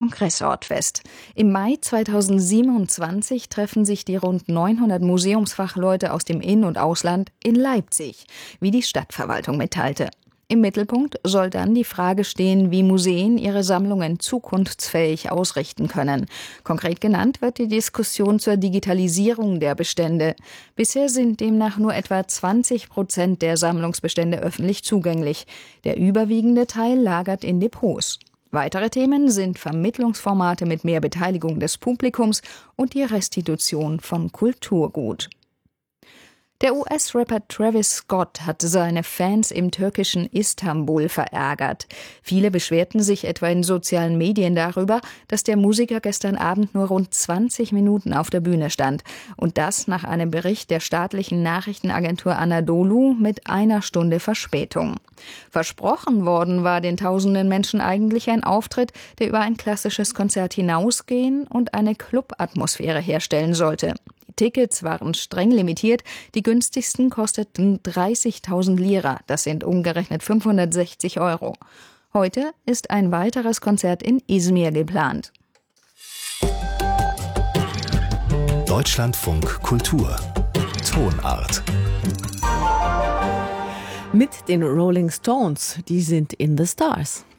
Kongressort fest. Im Mai 2027 treffen sich die rund 900 Museumsfachleute aus dem In- und Ausland in Leipzig, wie die Stadtverwaltung mitteilte. Im Mittelpunkt soll dann die Frage stehen, wie Museen ihre Sammlungen zukunftsfähig ausrichten können. Konkret genannt wird die Diskussion zur Digitalisierung der Bestände. Bisher sind demnach nur etwa 20% der Sammlungsbestände öffentlich zugänglich. Der überwiegende Teil lagert in Depots. Weitere Themen sind Vermittlungsformate mit mehr Beteiligung des Publikums und die Restitution von Kulturgut. Der US-Rapper Travis Scott hat seine Fans im türkischen Istanbul verärgert. Viele beschwerten sich etwa in sozialen Medien darüber, dass der Musiker gestern Abend nur rund 20 Minuten auf der Bühne stand. Und das nach einem Bericht der staatlichen Nachrichtenagentur Anadolu mit 1 Stunde Verspätung. Versprochen worden war den tausenden Menschen eigentlich ein Auftritt, der über ein klassisches Konzert hinausgehen und eine Clubatmosphäre herstellen sollte. Die Tickets waren streng limitiert, die günstigsten kosteten 30.000 Lira, das sind umgerechnet 560 €. Heute ist ein weiteres Konzert in Izmir geplant. Deutschlandfunk Kultur Tonart. Mit den Rolling Stones, die sind in the Stars.